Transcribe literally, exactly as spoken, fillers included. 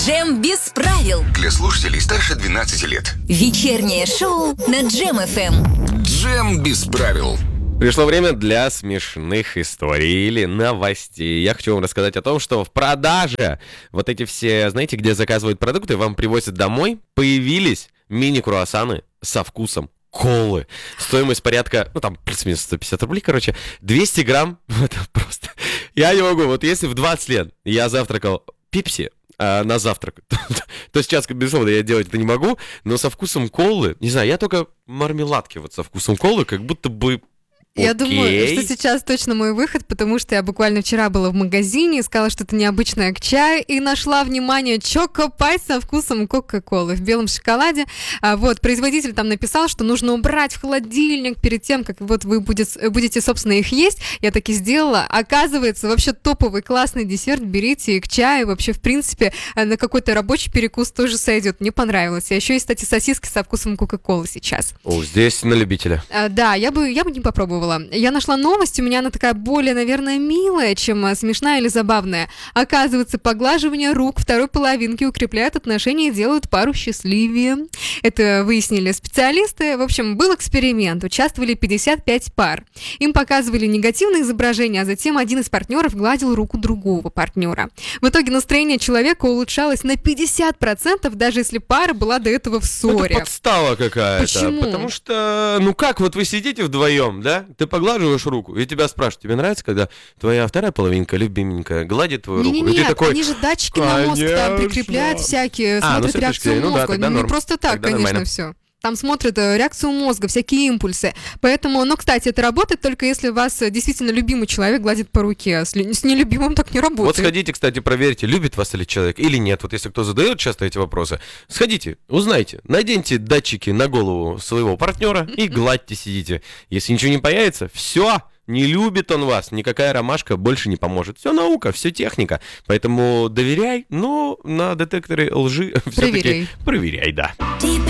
Джем без правил. Для слушателей старше двенадцати лет. Вечернее шоу на Джем эф эм. Джем без правил. Пришло время для смешных историй или новостей. Я хочу вам рассказать о том, что в продаже вот эти все, знаете, где заказывают продукты, вам привозят домой, появились мини-круассаны со вкусом колы. Стоимость порядка, ну там плюс-минус сто пятьдесят рублей, короче, двести грамм. Это просто... Я не могу, вот если в двадцать лет я завтракал пепси а, на завтрак, то сейчас, безусловно, я делать это не могу, но со вкусом колы, не знаю, я только мармеладки вот со вкусом колы, как будто бы... Я Окей. думаю, что сейчас точно мой выход, потому что я буквально вчера была в магазине, искала что-то необычное к чаю и нашла, внимание, чоко-пай со вкусом кока-колы в белом шоколаде. А, вот, производитель там написал, что нужно убрать в холодильник перед тем, как вот вы будете, будете, собственно, их есть. Я так и сделала. Оказывается, вообще топовый классный десерт берите и к чаю. Вообще, в принципе, на какой-то рабочий перекус тоже сойдет. Мне понравилось. А еще есть, кстати, сосиски со вкусом кока-колы сейчас. О, здесь на любителя. А, да, я бы, я бы не попробовала. Я нашла новость, у меня она такая более, наверное, милая, чем смешная или забавная. Оказывается, поглаживание рук второй половинки укрепляет отношения и делают пару счастливее. Это выяснили специалисты. В общем, был эксперимент. Участвовали пятьдесят пять пар. Им показывали негативное изображение, а затем один из партнеров гладил руку другого партнера. В итоге настроение человека улучшалось на пятьдесят процентов, даже если пара была до этого в ссоре. Это подстава какая-то. Почему? Потому что, ну как, вот вы сидите вдвоем, да? Ты поглаживаешь руку, и тебя спрашивают, тебе нравится, когда твоя вторая половинка, любименькая, гладит твою руку? Не-не-не, И ты такой, они же датчики на мозг там прикрепляют всякие, А, ну, смотрят с этой точки реакцию зрения, ну да, мозга. тогда Ну, не норм. просто так, Тогда конечно, нормально. все. Там смотрят э, реакцию мозга, всякие импульсы. Поэтому, ну, кстати, это работает только если вас э, действительно любимый человек гладит по руке. А с, ли- с нелюбимым так не работает. Вот сходите, кстати, проверьте, любит вас ли человек или нет. Вот если кто задает часто эти вопросы, сходите, узнайте, наденьте датчики на голову своего партнера и гладьте, сидите. Если ничего не появится, все. Не любит он вас, никакая ромашка больше не поможет. Все наука, все техника. Поэтому доверяй, но на детекторе лжи все-таки Проверяй. проверяй, да. Deep